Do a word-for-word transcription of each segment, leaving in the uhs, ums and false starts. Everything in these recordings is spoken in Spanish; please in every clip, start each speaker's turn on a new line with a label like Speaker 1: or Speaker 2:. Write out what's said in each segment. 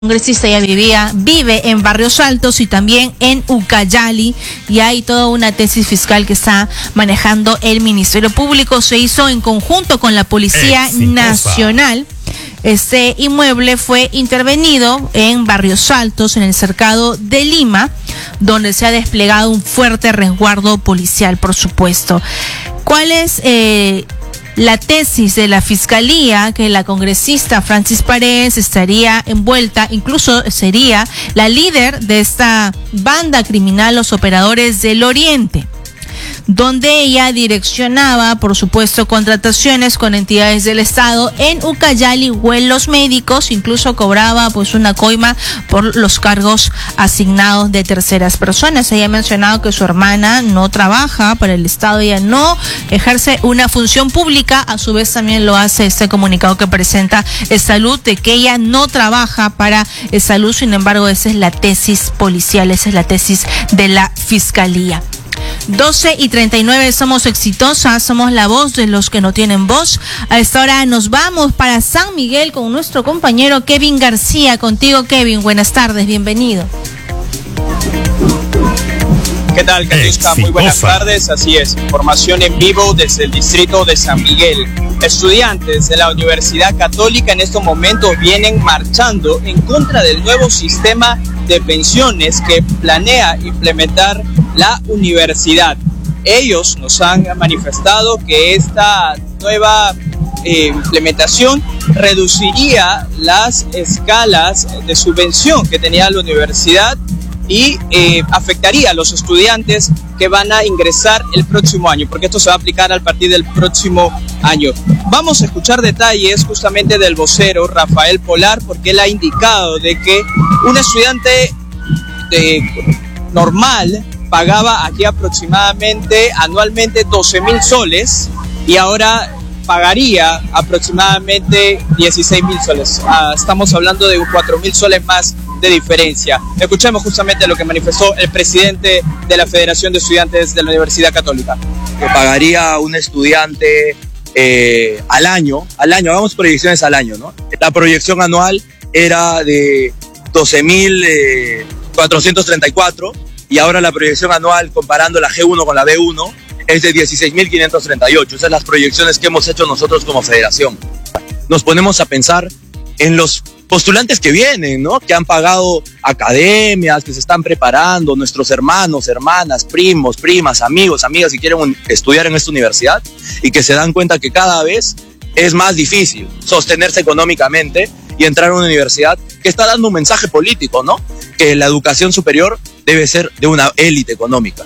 Speaker 1: congresista ya vivía, vive en Barrios Altos y también en Ucayali, y hay toda una tesis fiscal que está manejando el Ministerio Público. Se hizo en conjunto con la Policía Exitosa Nacional. Este inmueble fue intervenido en Barrios Altos, en el cercado de Lima, donde se ha desplegado un fuerte resguardo policial, por supuesto. ¿Cuál es eh, la tesis de la Fiscalía? Que la congresista Francis Paredes estaría envuelta, incluso sería la líder de esta banda criminal, los Operadores del Oriente, donde ella direccionaba, por supuesto, contrataciones con entidades del Estado en Ucayali, vuelos médicos, incluso cobraba pues una coima por los cargos asignados de terceras personas. Ella ha mencionado que su hermana no trabaja para el Estado, ella no ejerce una función pública, a su vez también lo hace este comunicado que presenta el Salud, de que ella no trabaja para el Salud. Sin embargo, esa es la tesis policial, esa es la tesis de la Fiscalía. doce y treinta y nueve, somos exitosas, somos la voz de los que no tienen voz. A esta hora nos vamos para San Miguel con nuestro compañero Kevin García. Contigo, Kevin, buenas tardes, bienvenido.
Speaker 2: ¿Qué tal, Katiuska? Muy buenas tardes, así es, información en vivo desde el distrito de San Miguel. Estudiantes de la Universidad Católica en estos momentos vienen marchando en contra del nuevo sistema de pensiones que planea implementar la universidad. Ellos nos han manifestado que esta nueva eh, implementación reduciría las escalas de subvención que tenía la universidad y eh, afectaría a los estudiantes que van a ingresar el próximo año, porque esto se va a aplicar a partir del próximo año. Vamos a escuchar detalles justamente del vocero Rafael Polar, porque él ha indicado de que un estudiante de, normal pagaba aquí aproximadamente anualmente doce mil soles y ahora pagaría aproximadamente dieciséis mil soles. Ah, estamos hablando de cuatro mil soles más de diferencia. Escuchemos justamente lo que manifestó el presidente de la Federación de Estudiantes de la Universidad Católica.
Speaker 3: Que pagaría un estudiante eh, al año, al año, hagamos proyecciones al año, ¿no? La proyección anual era de doce mil cuatrocientos treinta y cuatro y ahora la proyección anual, comparando la G uno con la B uno, es de dieciséis mil quinientos treinta y ocho. Esas son las proyecciones que hemos hecho nosotros como federación. Nos ponemos a pensar en los postulantes que vienen, ¿no? Que han pagado academias, que se están preparando, nuestros hermanos, hermanas, primos, primas, amigos, amigas que quieren estudiar en esta universidad y que se dan cuenta que cada vez es más difícil sostenerse económicamente y entrar a una universidad que está dando un mensaje político, ¿no? Que la educación superior debe ser de una élite económica.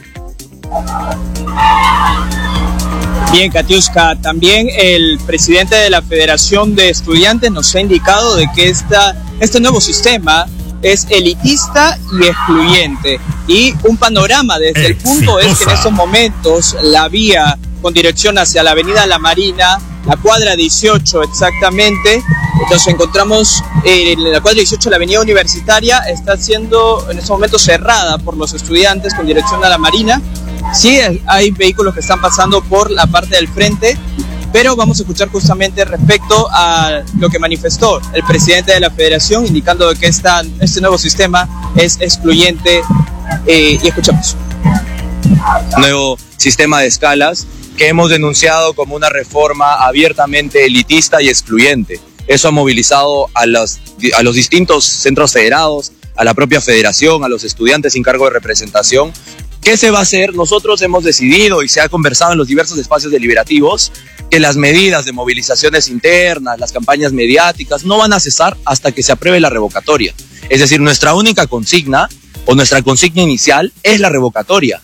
Speaker 2: Bien, Katiuska, también el presidente de la Federación de Estudiantes nos ha indicado de que esta, este nuevo sistema es elitista y excluyente. Y un panorama desde Exitosa. El punto es que en estos momentos la vía con dirección hacia la avenida La Marina, la cuadra dieciocho exactamente, nos encontramos en la cuadra dieciocho, la avenida Universitaria, está siendo en estos momentos cerrada por los estudiantes con dirección a La Marina. Sí, hay vehículos que están pasando por la parte del frente, pero vamos a escuchar justamente respecto a lo que manifestó el presidente de la federación, indicando que esta, este nuevo sistema es excluyente, eh, y escuchamos.
Speaker 3: Nuevo sistema de escalas que hemos denunciado como una reforma abiertamente elitista y excluyente. Eso ha movilizado a los, a los distintos centros federados, a la propia federación, a los estudiantes sin cargo de representación. ¿Qué se va a hacer? Nosotros hemos decidido y se ha conversado en los diversos espacios deliberativos que las medidas de movilizaciones internas, las campañas mediáticas, no van a cesar hasta que se apruebe la revocatoria. Es decir, nuestra única consigna o nuestra consigna inicial es la revocatoria.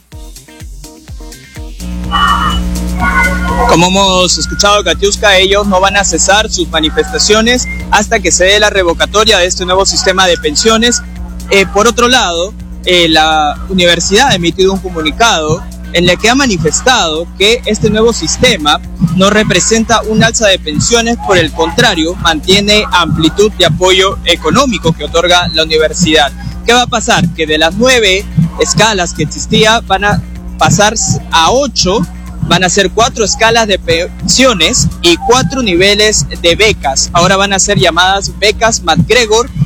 Speaker 2: Como hemos escuchado, Katiuska, ellos no van a cesar sus manifestaciones hasta que se dé la revocatoria de este nuevo sistema de pensiones. Eh, por otro lado, Eh, la universidad ha emitido un comunicado en el que ha manifestado que este nuevo sistema no representa un alza de pensiones, por el contrario, mantiene amplitud de apoyo económico que otorga la universidad. ¿Qué va a pasar? Que de las nueve escalas que existía van a pasar a ocho, van a ser cuatro escalas de pensiones y cuatro niveles de becas. Ahora van a ser llamadas becas MacGregor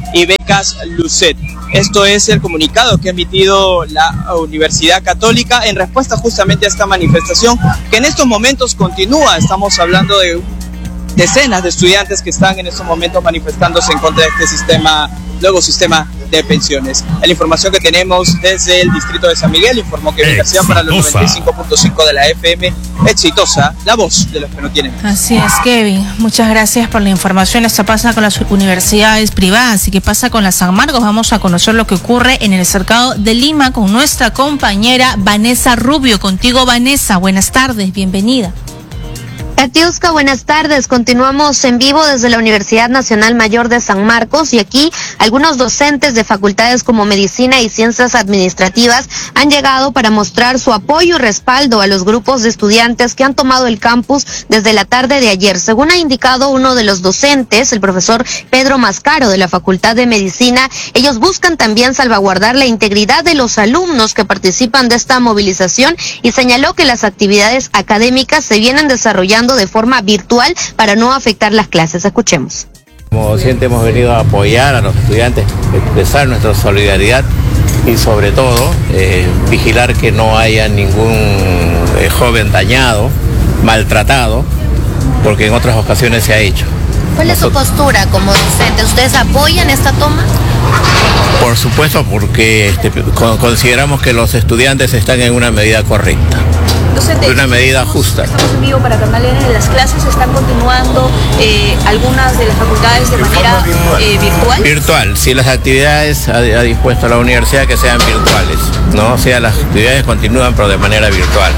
Speaker 2: y becas Lucet. Esto es el comunicado que ha emitido la Universidad Católica en respuesta justamente a esta manifestación que en estos momentos continúa. Estamos hablando de decenas de estudiantes que están en estos momentos manifestándose en contra de este sistema, nuevo sistema de pensiones. La información que tenemos desde el distrito de San Miguel informó que Universidad para los noventa y cinco punto cinco de la F M, exitosa, la voz de los que no tienen.
Speaker 1: Así es, Kevin. Muchas gracias por la información. Esto pasa con las universidades privadas. ¿Y qué pasa con la San Marcos? Vamos a conocer lo que ocurre en el cercado de Lima con nuestra compañera Vanessa Rubio. Contigo, Vanessa. Buenas tardes, bienvenida.
Speaker 4: Katiuska, buenas tardes. Continuamos en vivo desde la Universidad Nacional Mayor de San Marcos y aquí algunos docentes de facultades como Medicina y Ciencias Administrativas han llegado para mostrar su apoyo y respaldo a los grupos de estudiantes que han tomado el campus desde la tarde de ayer. Según ha indicado uno de los docentes, el profesor Pedro Mascaro de la Facultad de Medicina, ellos buscan también salvaguardar la integridad de los alumnos que participan de esta movilización y señaló que las actividades académicas se vienen desarrollando de forma virtual para no afectar las clases. Escuchemos.
Speaker 5: Como docente hemos venido a apoyar a los estudiantes, expresar nuestra solidaridad y sobre todo eh, vigilar que no haya ningún eh, joven dañado, maltratado, porque en otras ocasiones se ha hecho.
Speaker 4: ¿Cuál es su postura como docente? ¿Ustedes apoyan esta toma?
Speaker 5: Por supuesto, porque este, consideramos que los estudiantes están en una medida correcta. De una medida justa.
Speaker 6: Estamos en vivo para Canal N. Las clases están continuando, eh, algunas de las facultades de manera eh, virtual.
Speaker 5: Virtual, si las actividades ha, ha dispuesto la universidad que sean virtuales, ¿no? O sea, las actividades continúan pero de manera virtual.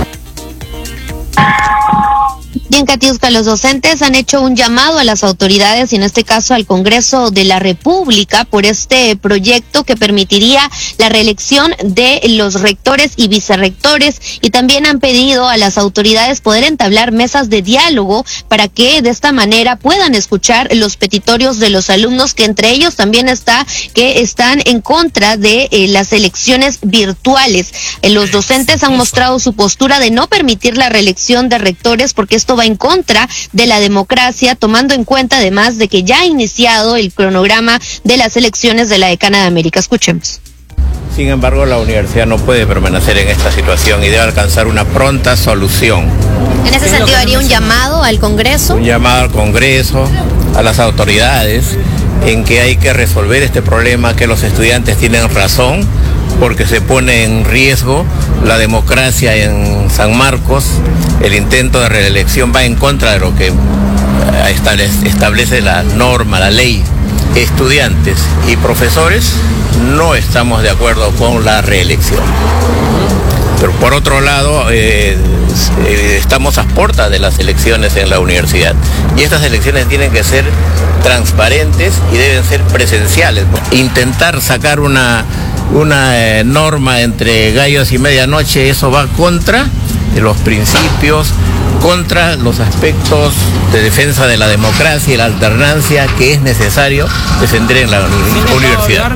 Speaker 4: Bien, Katiuska, los docentes han hecho un llamado a las autoridades y en este caso al Congreso de la República por este proyecto que permitiría la reelección de los rectores y vicerrectores y también han pedido a las autoridades poder entablar mesas de diálogo para que de esta manera puedan escuchar los petitorios de los alumnos, que entre ellos también está que están en contra de eh, las elecciones virtuales. Eh, los docentes han mostrado su postura de no permitir la reelección de rectores porque esto va en contra de la democracia, tomando en cuenta además de que ya ha iniciado el cronograma de las elecciones de la Decana de América. Escuchemos.
Speaker 5: Sin embargo, la universidad no puede permanecer en esta situación y debe alcanzar una pronta solución.
Speaker 4: En ese sentido, haría un llamado al Congreso.
Speaker 5: Un llamado al Congreso, a las autoridades, en que hay que resolver este problema, que los estudiantes tienen razón, porque se pone en riesgo la democracia en San Marcos. El intento de reelección va en contra de lo que establece la norma, la ley. Estudiantes y profesores no estamos de acuerdo con la reelección. Pero por otro lado, eh, eh, estamos a puertas de las elecciones en la universidad. Y estas elecciones tienen que ser transparentes y deben ser presenciales. Intentar sacar una, una eh, norma entre gallos y medianoche, eso va contra de los principios, contra los aspectos de defensa de la democracia y la alternancia que es necesario defender en la universidad.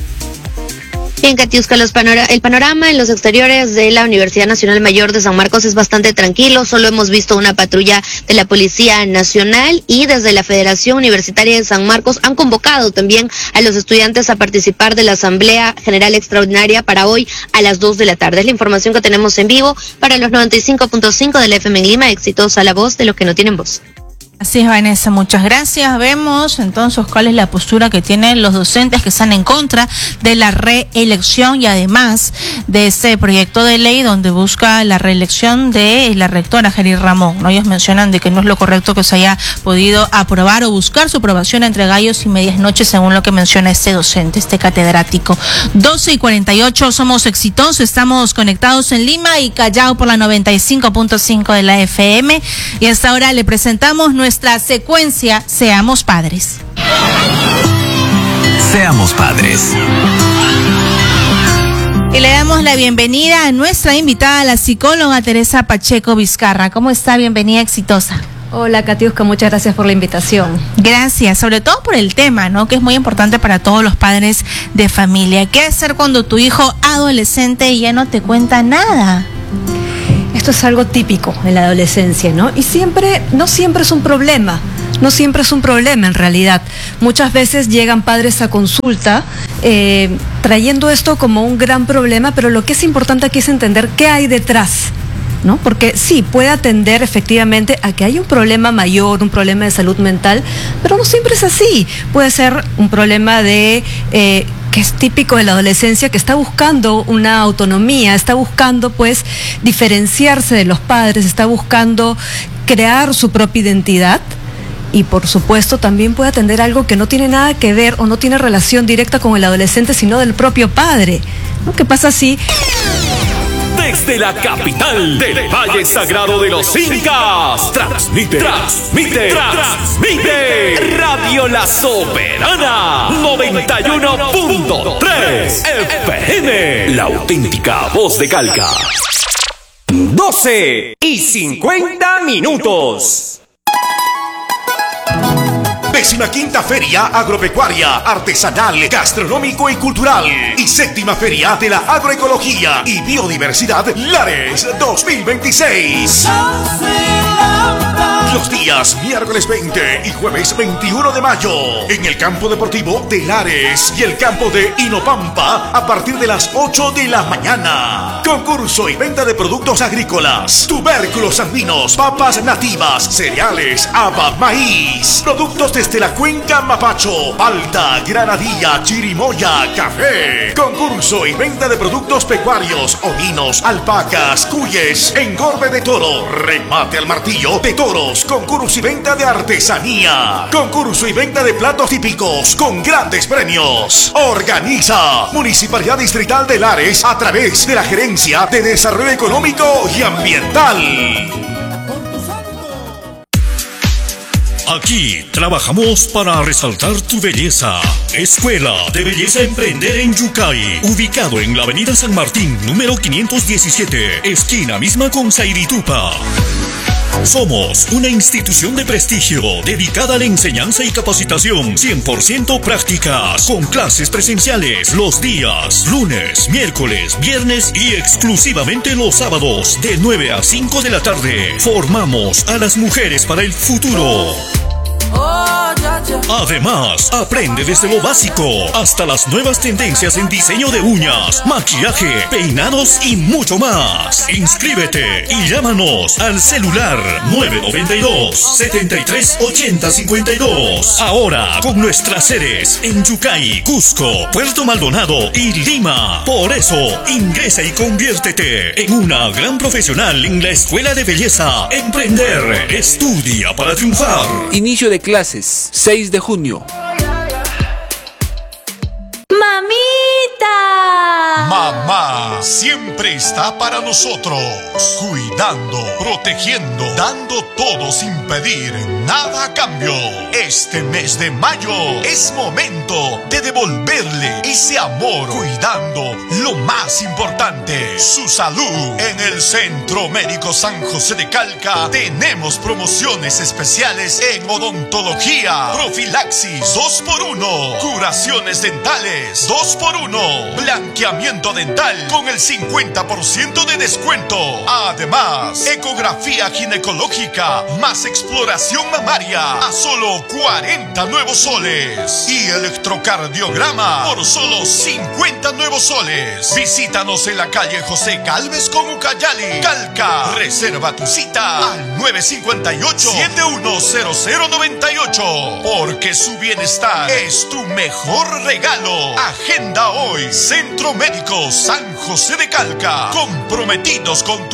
Speaker 4: Bien, Katiuska, los panora- el panorama en los exteriores de la Universidad Nacional Mayor de San Marcos es bastante tranquilo. Solo hemos visto una patrulla de la Policía Nacional y desde la Federación Universitaria de San Marcos han convocado también a los estudiantes a participar de la Asamblea General Extraordinaria para hoy a las dos de la tarde. Es la información que tenemos en vivo para los noventa y cinco punto cinco de la F M en Lima. Exitosa la voz de los que no tienen voz.
Speaker 1: Así es, Vanessa, muchas gracias. Vemos entonces cuál es la postura que tienen los docentes que están en contra de la reelección y además de ese proyecto de ley donde busca la reelección de la rectora Geri Ramón, ¿no? Ellos mencionan de que no es lo correcto que se haya podido aprobar o buscar su aprobación entre gallos y medias noches, según lo que menciona este docente, este catedrático. doce y cuarenta y ocho, somos exitosos, estamos conectados en Lima y Callao por la noventa y cinco punto cinco de la F M y hasta ahora le presentamos nuestra Nuestra secuencia Seamos Padres.
Speaker 7: Seamos Padres.
Speaker 1: Y le damos la bienvenida a nuestra invitada, la psicóloga Teresa Pacheco Vizcarra. ¿Cómo está? Bienvenida, exitosa.
Speaker 6: Hola, Katiuska, muchas gracias por la invitación.
Speaker 1: Gracias, sobre todo por el tema, ¿no? Que es muy importante para todos los padres de familia. ¿Qué hacer cuando tu hijo adolescente ya no te cuenta nada?
Speaker 6: Esto es algo típico en la adolescencia, ¿no? Y siempre, no siempre es un problema,
Speaker 7: no siempre es un problema en realidad. Muchas veces llegan padres a consulta eh, trayendo esto como un gran problema, pero lo que es importante aquí es entender qué hay detrás, ¿no? Porque sí, puede atender efectivamente a que hay un problema mayor, un problema de salud mental, pero no siempre es así. Puede ser un problema de... Eh, que es típico de la adolescencia, que está buscando una autonomía, está buscando pues diferenciarse de los padres, está buscando crear su propia identidad. Y por supuesto también puede atender algo que no tiene nada que ver o no tiene relación directa con el adolescente, sino del propio padre, ¿no? ¿Qué pasa si...?
Speaker 8: Desde la capital del Valle Sagrado de los Incas, transmite, transmite, transmite Radio La Soberana noventa y uno punto tres F M, la auténtica voz de Calca.
Speaker 9: doce y cincuenta minutos.
Speaker 10: Décima quinta Feria Agropecuaria, Artesanal, Gastronómico y Cultural y séptima Feria de la Agroecología y Biodiversidad Lares dos mil veintiséis. Los días miércoles veinte y jueves veintiuno de mayo en el campo deportivo de Lares y el campo de Inopampa a partir de las ocho de la mañana. Concurso y venta de productos agrícolas, tubérculos andinos, papas nativas, cereales, haba, maíz, productos desde la cuenca Mapacho, palta, granadilla, chirimoya, café. Concurso y venta de productos pecuarios, ovinos, alpacas, cuyes, engorde de toro, remate al martillo de toros. Concurso y venta de artesanía. Concurso y venta de platos típicos con grandes premios. Organiza Municipalidad Distrital de Lares a través de la Gerencia de Desarrollo Económico y Ambiental.
Speaker 11: Aquí trabajamos para resaltar tu belleza. Escuela de Belleza Emprender en Yucay, ubicado en la avenida San Martín, número quinientos diecisiete, esquina misma con Sairitupa. Somos una institución de prestigio dedicada a la enseñanza y capacitación cien por ciento prácticas, con clases presenciales los días lunes, miércoles, viernes y exclusivamente los sábados de nueve a cinco de la tarde. Formamos a las mujeres para el futuro. Además, aprende desde lo básico hasta las nuevas tendencias en diseño de uñas, maquillaje, peinados y mucho más. Inscríbete y llámanos al celular nueve noventa y dos, setenta y tres, ochenta, cincuenta y dos. Ahora con nuestras sedes en Yucay, Cusco, Puerto Maldonado y Lima. Por eso, ingresa y conviértete en una gran profesional en la Escuela de Belleza Emprender. Estudia para triunfar.
Speaker 12: Inicio de clases, seis de junio.
Speaker 13: ¡Mamita!
Speaker 10: Mamá siempre está para nosotros, cuidando, protegiendo, dando todo sin pedir nada a cambio. Este mes de mayo es momento de devolverle ese amor, cuidando lo más importante, su salud. En el Centro Médico San José de Calca tenemos promociones especiales en odontología, profilaxis dos por uno, curaciones dentales dos por uno, blanqueamiento dental con el cincuenta por ciento de descuento. Además, ecografía ginecológica más exploración mamaria a solo cuarenta nuevos soles y electrocardiograma por solo cincuenta nuevos soles. Visítanos en la calle José Galvez con Ucayali, Calca. Reserva tu cita al nueve cinco ocho, siete uno cero cero nueve ocho, porque su bienestar es tu mejor regalo. Agenda hoy Centro Médico San José de Calca, comprometidos con tu